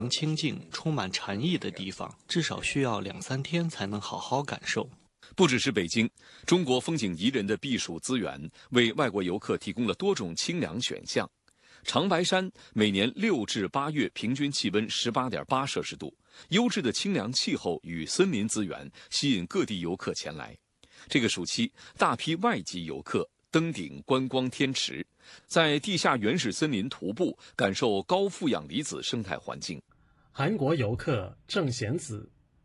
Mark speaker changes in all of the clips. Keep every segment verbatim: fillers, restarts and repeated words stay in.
Speaker 1: 清静、充满禅意的地方，至少需要两三天才能好好感受。
Speaker 2: 不只是北京，中国风景宜人的避暑资源为外国游客提供了多种清凉选项。长白山每年六至八月平均气温十八点八摄氏度，优质的清凉气候与森林资源吸引各地游客前来。这个暑期，大批外籍游客登顶观光天池，在地下原始森林徒步，感受高负氧离子生态环境。
Speaker 3: 韩国游客郑贤子，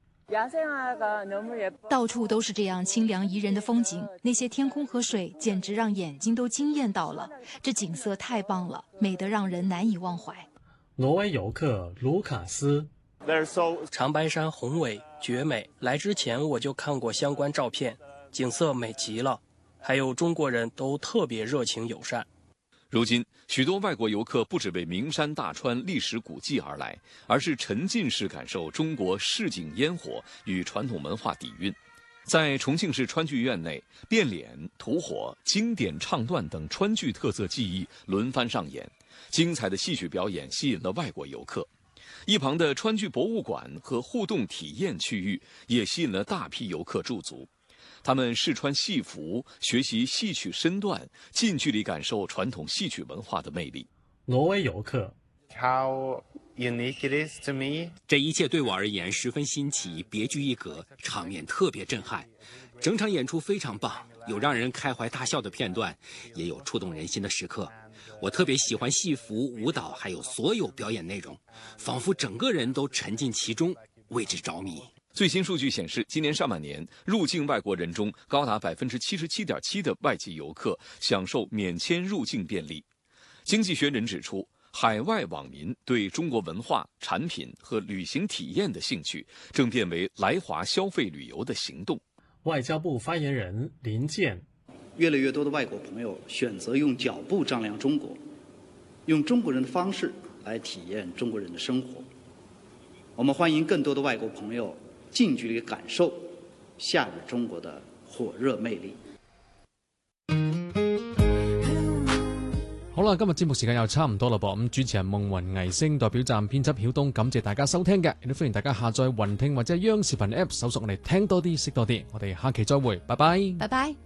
Speaker 4: 到处都是这样清凉宜人的风景，那些天空和水简直让眼睛都惊艳到了，这景色太棒了，美得让人难以忘怀。
Speaker 3: 挪威游客卢卡斯，
Speaker 5: 长白山宏伟绝美，来之前我就看过相关照片，景色美极了，还有中国人都特别热情友善。
Speaker 2: 如今，许多外国游客不只为名山大川历史古迹而来，而是沉浸式感受中国市井烟火与传统文化底蕴。在重庆市川剧院内，变脸、吐火、经典唱段等川剧特色技艺轮番上演，精彩的戏曲表演吸引了外国游客。一旁的川剧博物馆和互动体验区域也吸引了大批游客驻足。他们试穿戏服，学习戏曲身段，近距离感受传统戏曲文化的魅力。
Speaker 3: 挪威游客
Speaker 6: How unique it is to me.
Speaker 7: 这一切对我而言十分新奇，别具一格，场面特别震撼。整场演出非常棒，有让人开怀大笑的片段，也有触动人心的时刻。我特别喜欢戏服、舞蹈，还有所有表演内容，仿佛整个人都沉浸其中，为之着迷。
Speaker 2: 最新数据显示，今年上半年入境外国人中，高达百分之七十七点七的外籍游客享受免签入境便利。经济学人指出，海外网民对中国文化、产品和旅行体验的兴趣，正变为来华消费旅游的行动。
Speaker 3: 外交部发言人林健，
Speaker 8: 越来越多的外国朋友选择用脚步丈量中国，用中国人的方式来体验中国人的生活。我们欢迎更多的外国朋友近距离感受夏日中國的火熱魅力。
Speaker 9: 好啦，今日節目時間又差唔多啦噃，咁主持人夢雲藝星代表站編輯曉東，感謝大家收聽嘅，亦都歡迎大家下載雲聽或者央視頻 App 搜索我哋聽多啲識多啲，我哋下期再會，拜拜，
Speaker 4: 拜拜。